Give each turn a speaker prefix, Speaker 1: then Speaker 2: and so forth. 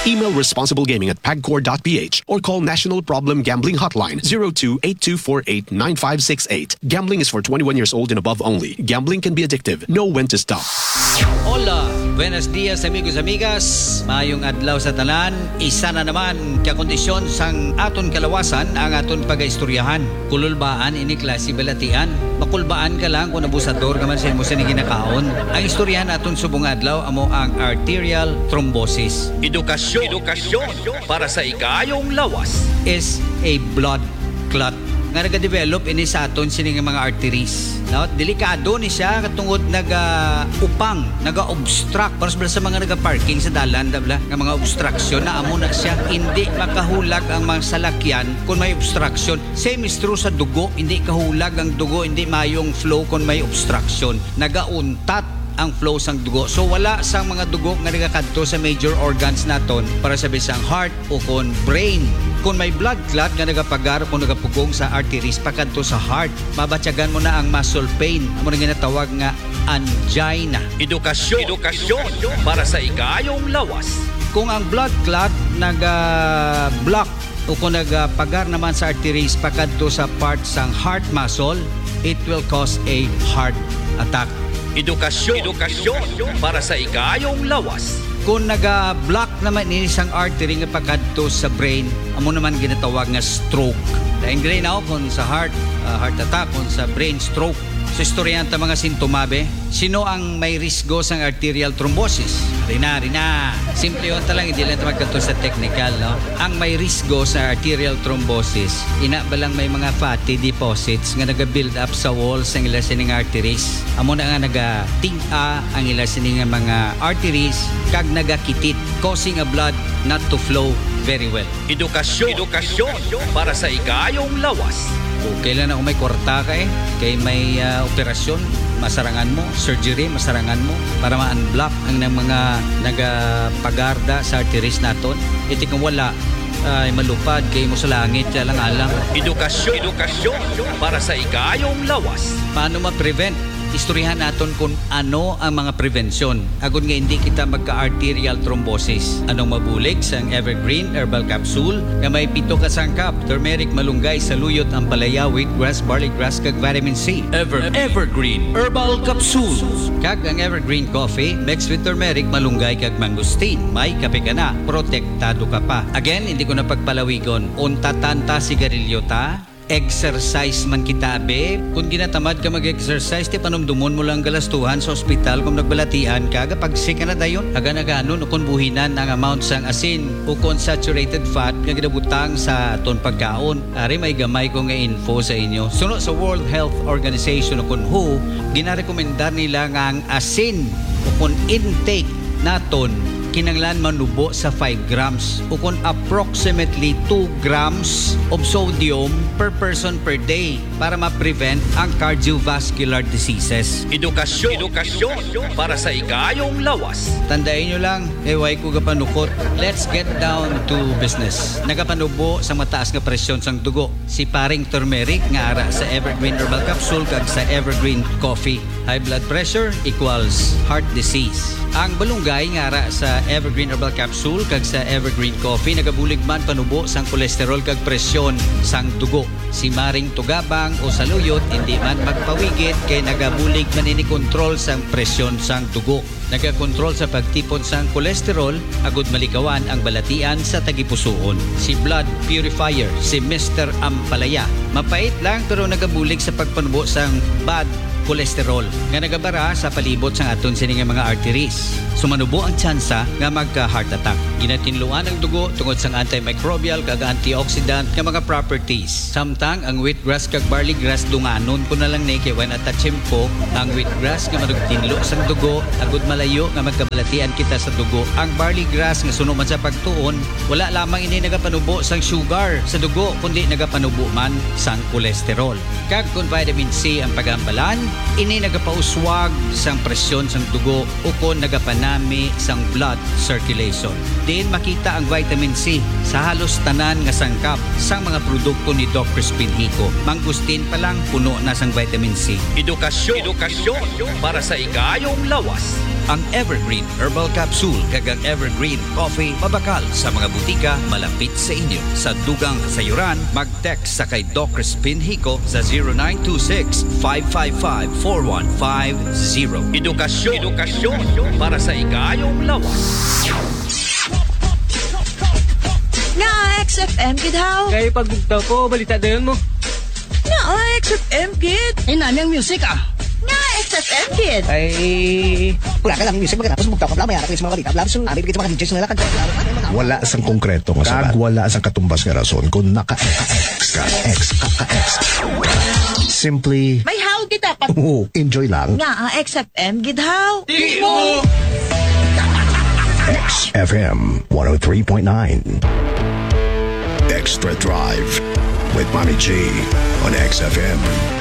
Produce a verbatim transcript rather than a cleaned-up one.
Speaker 1: Email responsiblegaming at pagcor dot p h or call National Problem Gambling Hotline zero two eight two four eight nine five six eight. Gambling is for twenty-one years old and above only. Gambling can be addictive. Know when to stop.
Speaker 2: Hola, buenos dias amigos amigas. Mayong adlaw sa tanan. Isa na naman kakondisyon sang aton kalawasan ang aton pagaistoryahan. Kululbaan ini klase balatian. Makulbaan ka lang kung abusador ka man sa imo sa ginakaon. Ang istoryahan aton subong adlaw amo ang arterial thrombosis.
Speaker 3: Edukasyon, edukasyon para sa ikayong lawas
Speaker 2: Is a blood clot nga nagadevelop ini sa aton sining mga arteries. No? Delikado ni siya katungod naga-upang, naga-obstruct para sa mga naga-parking sa dalan, dabla, nga mga obstruction na amo na siya. Hindi makahulag ang mga salakyan kung may obstruction. Same is true sa dugo, hindi kahulag ang dugo, hindi mayong flow kung may obstruction. Naga-untat ang flow sang dugo. So wala sang mga dugo nga nagakadto sa major organs naton para sa bisang heart o kon brain. Kung may blood clot nga nagapagar o nagapugong sa arteries pakadto sa heart, mabatyagan mo na ang muscle pain. Amo na ginatawag nga angina.
Speaker 3: Edukasyon, edukasyon para sa ikayong lawas.
Speaker 2: Kung ang blood clot naga-block o kung nagapagar naman sa arteries pakadto sa part sang heart muscle, it will cause a heart attack.
Speaker 3: Edukasyon, edukasyon para sa ikayong lawas.
Speaker 2: Kung naga-block naman ini isang artery nga pagkadto sa brain, amo naman ginatawag nga stroke. Dahil gray na kung sa heart, uh, heart attack, kung sa brain stroke. Sa istoryahan ta mga sintomabe, sino ang may risgo sa arterial thrombosis? Rina, rina. Simple yun talang, hindi lang magkanto sa technical. No? Ang may risgo sa arterial thrombosis, ina ba lang may mga fatty deposits nga naga-build up sa walls ng ila sining arteries. Amo na nga naga-ting-a ang ila sining mga arteries kag nagakitit, causing a blood not to flow very well.
Speaker 3: Edukasyon, edukasyon para sa ikayong lawas.
Speaker 2: O kailan ako may kwarta ka eh, kay may uh, operasyon, masarangan mo, surgery, masarangan mo para ma-unblock ang ng mga nagapagarda sa arteries naton. Iti kung wala, ay malupad kay mo sa langit, lang alang.
Speaker 3: Edukasyon, edukasyon para sa ikayong lawas.
Speaker 2: Paano ma-prevent? Istoryahan naton kung ano ang mga prevensyon. Agon nga hindi kita magka-arterial thrombosis. Anong mabulig sa Evergreen Herbal Capsule nga may pito ka sangkap, turmeric, malunggay, saluyot, ampalaya, wheatgrass, barley grass, kag vitamin C.
Speaker 3: Ever, Evergreen Herbal Capsule.
Speaker 2: Kag ang Evergreen Coffee mixed with turmeric, malunggay, kag mangosteen. May kape ka na, protektado ka pa. Again, hindi ko na pagpalawigon. Unta-tanta sigarilyo ta, exercise man kita be. Kung ginatamad ka mag-exercise, ti panumdumon mo lang galastuhan sa ospital kung nagbalatian ka, kapag sick na dayon, aga-aga nun, kung buhinan ang amount sang asin o kung saturated fat nga ginabutang sa aton pagkaon. Ari may gamay ko nga info sa inyo. Suno sa World Health Organization o kung W H O, ginarekomendar nila nga ang asin o kung intake naton kinanglan manubo sa five grams o kung approximately two grams of sodium per person per day para ma-prevent ang cardiovascular diseases.
Speaker 3: Edukasyon, edukasyon para sa ikayong lawas.
Speaker 2: Tandain nyo lang, eway ko gapanukot. Let's get down to business. Nagapanubo sa mataas nga presyon sang dugo. Si paring turmeric nga ara sa Evergreen Herbal Capsule kag sa Evergreen Coffee. High blood pressure equals heart disease. Ang balunggay nga ara sa Evergreen Herbal Capsule kag sa Evergreen Coffee nagabulig man panubo sang kolesterol kag presyon sang dugo. Si maring tugabang o saluyot hindi man magpawigit kay nagabulig man ini kontrol sang presyon sang dugo. Nagakontrol sa pagtipon sang kolesterol agud malikawan ang balatian sa tagipusoon. Si blood purifier si Mister Ampalaya mapait lang pero nagabulig sa pagpanubo sang bad kolesterol nga nagabara sa palibot sang aton sining mga arteries. Sumanubo ang tsansa nga magka-heart attack. Ginatinluan ang dugo tungod sang antimicrobial kag antioxidant nga mga properties. Samtang ang wheatgrass kag barley grass dunganon ko na lang ni kay when atachim ko ang wheatgrass nga manugtinlo sang dugo agud malayo nga magkabalatian kita sa dugo. Ang barley grass nga suno man sa pagtuon, wala lamang ini nagapanubo sang sugar sa dugo kundi nagapanubo man sang kolesterol. Kag kung vitamin C ang pagambalan, ini nagapauswag sang presyon sang dugo o kon nagapanami sang blood circulation. din makita ang vitamin C sa halos tanan nga sangkap sang mga produkto ni Doc Crispin Hico. Mangustin pa lang puno na sang vitamin C.
Speaker 3: Edukasyon, edukasyon para sa ikayong lawas.
Speaker 2: Ang Evergreen Herbal Capsule kagang Evergreen Coffee mabakal sa mga butika malapit sa inyo. Sa dugang kasayuran, mag-text sa kay Doc Crispin Hico sa zero nine two six, five five five, four one five zero.
Speaker 3: Edukasyon, edukasyon para sa ikayong lawas.
Speaker 4: Na X F M, kid how?
Speaker 5: Kaya pagbugtaw ko, balita dayon mo.
Speaker 4: Na X F M, kid.
Speaker 5: Eh, nami ang music ah.
Speaker 4: Na X F M, kid.
Speaker 5: Ay, wala ka lang music, magkatapos bugtaw ka pala, mayara ko yung mga balita. Labas yung namin, bigit sa mga D Js nila, kag
Speaker 6: Wala sang konkreto nga sabat. Kag wala sang katumbas nga rason kung naka-X ka, X, kaka-X. Simply,
Speaker 4: May how, kid dapat.
Speaker 6: oh, enjoy lang.
Speaker 4: Na X F M, kid how?
Speaker 6: X F M one oh three point nine. Extra Drive with Mommy G on X F M.